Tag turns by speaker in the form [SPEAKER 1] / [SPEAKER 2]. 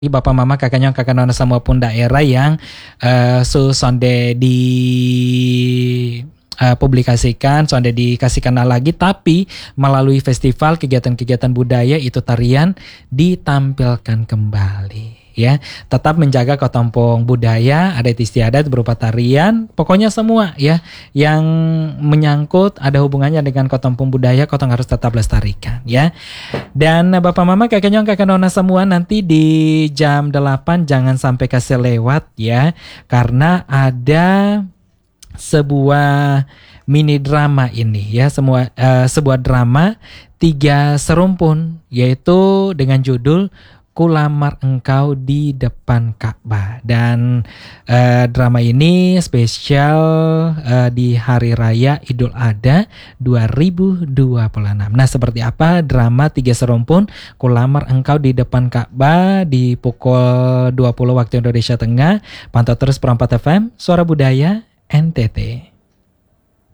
[SPEAKER 1] Bapak Mama kakaknya kakak nona semua pun daerah yang sonde di publikasikan, sonde dikasihkan lagi, tapi melalui festival kegiatan-kegiatan budaya itu tarian ditampilkan kembali. Ya, tetap menjaga kotompong budaya, adat istiadat berupa tarian, pokoknya semua ya yang menyangkut ada hubungannya dengan kotompong budaya, kotong harus tetap lestarikan ya. Dan Bapak Mama kakaknya kakak nona semua nanti di jam 8 jangan sampai kasih lewat ya, karena ada sebuah mini drama ini ya, sebuah drama 3 serumpun, yaitu dengan judul Kulamar Engkau di Depan Ka'bah. Dan drama ini spesial di Hari Raya Idul Adha 2026. Nah, seperti apa drama 3 serumpun Kulamar Engkau di Depan Ka'bah di pukul 20 waktu Indonesia Tengah. Pantau terus Perempat FM, Suara Budaya NTT.